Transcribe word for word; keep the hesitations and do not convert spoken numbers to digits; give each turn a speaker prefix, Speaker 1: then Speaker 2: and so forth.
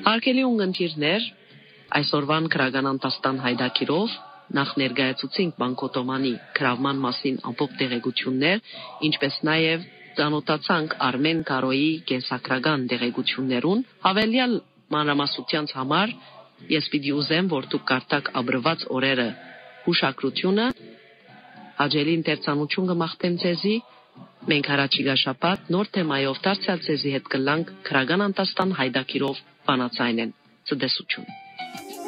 Speaker 1: Հարգելի ունկնդիրներ, այսօրվան քրական անտաստան հայդակիրով նախ ներկայացուցինք Բանկոտոմանի գրավման մասին ամբողջ տեղեկություններ, ինչպես նաև ծանոթացանք Արմեն Կարոյի կենսագրական տեղեկություններուն, հավելյալ մանրամասնության համար ես պիտի ուզեմ, որ դուք կարդաք ապրված օրերը հուշագրությունը, հաջելի ընթերցանություն կմաղթեմ ձեզի, մենք հառաջիկա շաբաթ նոր թեմայով դարձյալ ձեզի հետ կլանք քրական անտաստան հայդակիրով բանացայնեն, ցտեսություն։